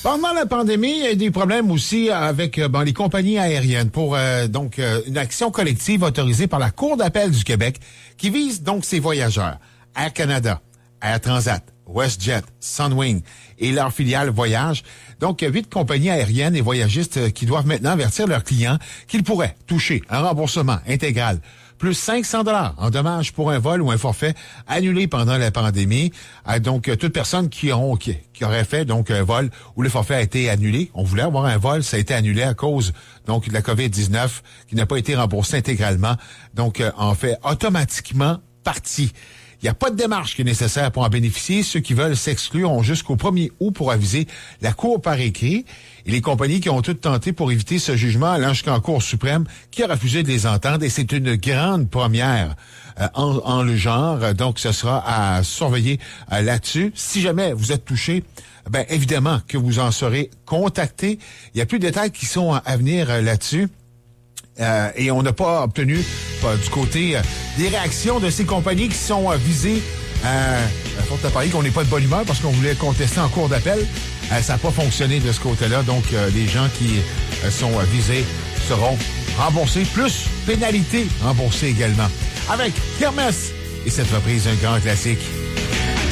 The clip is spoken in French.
Pendant la pandémie, il y a des problèmes aussi avec les compagnies aériennes pour une action collective autorisée par la Cour d'appel du Québec qui vise donc ces voyageurs. Air Canada, Air Transat, WestJet, Sunwing et leurs filiales Voyage. Donc, 8 compagnies aériennes et voyagistes qui doivent maintenant avertir leurs clients qu'ils pourraient toucher un remboursement intégral plus 500 $ en dommages pour un vol ou un forfait annulé pendant la pandémie. Donc, toute personne qui aurait fait donc un vol où le forfait a été annulé, on voulait avoir un vol, ça a été annulé à cause donc de la COVID-19 qui n'a pas été remboursé intégralement. Donc, en fait automatiquement partie. Il n'y a pas de démarche qui est nécessaire pour en bénéficier. Ceux qui veulent s'exclure ont jusqu'au 1er août pour aviser la Cour par écrit. Et les compagnies qui ont toutes tenté pour éviter ce jugement allant jusqu'en Cour suprême qui a refusé de les entendre. Et c'est une grande première en le genre. Donc, ce sera à surveiller là-dessus. Si jamais vous êtes touché, ben évidemment que vous en serez contacté. Il y a plus de détails qui sont à venir là-dessus. Et on n'a pas obtenu du côté des réactions de ces compagnies qui sont visées. Faut parier qu'on n'est pas de bonne humeur parce qu'on voulait contester en cours d'appel. Ça n'a pas fonctionné de ce côté-là. Donc, les gens qui sont visés seront remboursés, plus pénalités remboursées également. Avec Kermesse et cette reprise d'un grand classique.